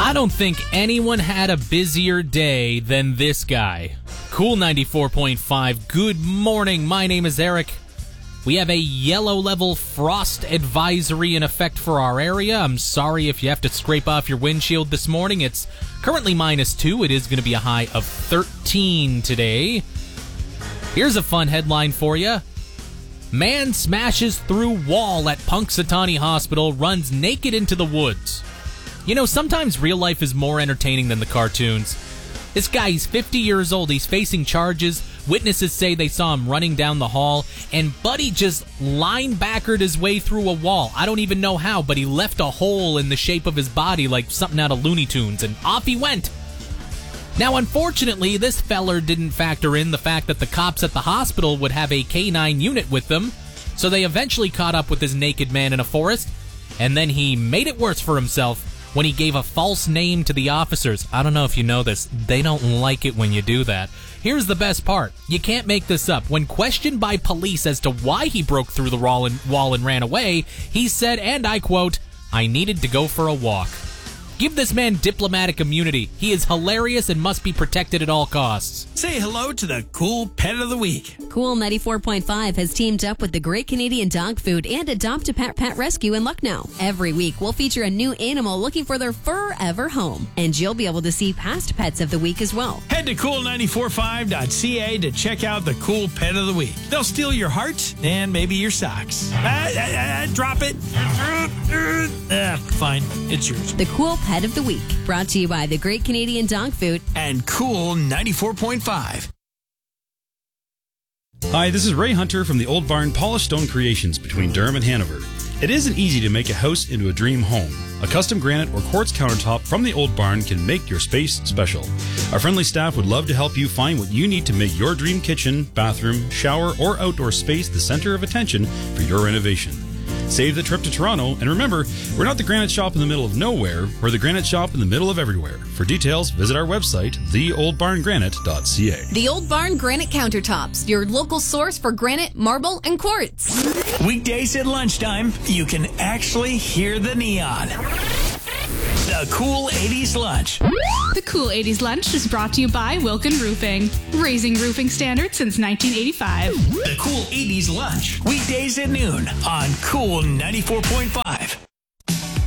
I don't think anyone had a busier day than this guy. Cool 94.5. Good morning. My name is Eric. We have a yellow level frost advisory in effect for our area. I'm sorry if you have to scrape off your windshield this morning. It's currently -2. It is going to be a high of 13 today. Here's a fun headline for you. Man smashes through wall at Punxsutawney Hospital, runs naked into the woods. You know, sometimes real life is more entertaining than the cartoons. This guy, he's 50 years old. He's facing charges. Witnesses say they saw him running down the hall, and Buddy just linebackered his way through a wall. I don't even know how, but he left a hole in the shape of his body like something out of Looney Tunes, and off he went. Now, unfortunately, this feller didn't factor in the fact that the cops at the hospital would have a K-9 unit with them, so they eventually caught up with this naked man in a forest, and then he made it worse for himself when he gave a false name to the officers. I don't know if you know this. They don't like it when you do that. Here's the best part. You can't make this up. When questioned by police as to why he broke through the wall and ran away, he said, and I quote, "I needed to go for a walk." Give this man diplomatic immunity. He is hilarious and must be protected at all costs. Say hello to the cool pet of the week. Cool 94.5 has teamed up with the Great Canadian Dog Food and Adopt a Pet Rescue in Lucknow. Every week, we'll feature a new animal looking for their forever home. And you'll be able to see past pets of the week as well. Head to cool945.ca to check out the cool pet of the week. They'll steal your heart and maybe your socks. Drop it. Fine. It's yours. The Cool Pet of the Week, brought to you by the Great Canadian Dog Food and Cool 94.5. Hi, this is Ray Hunter from the Old Barn Polished Stone Creations between Durham and Hanover. It isn't easy to make a house into a dream home. A custom granite or quartz countertop from the Old Barn can make your space special. Our friendly staff would love to help you find what you need to make your dream kitchen, bathroom, shower, or outdoor space the center of attention for your renovation. Save the trip to Toronto, and remember, we're not the granite shop in the middle of nowhere, we're the granite shop in the middle of everywhere. For details, visit our website, theoldbarngranite.ca. The Old Barn Granite Countertops, your local source for granite, marble, and quartz. Weekdays at lunchtime, you can actually hear the neon. The Cool 80s Lunch. The Cool 80s Lunch is brought to you by Wilkin Roofing, raising roofing standards since 1985. The Cool 80s Lunch, weekdays at noon on Cool 94.5.